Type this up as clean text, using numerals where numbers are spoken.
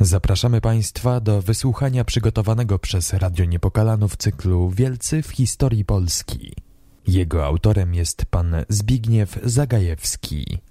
Zapraszamy Państwa do wysłuchania przygotowanego przez Radio Niepokalanów cyklu Wielcy w historii Polski. Jego autorem jest pan Zbigniew Zagajewski.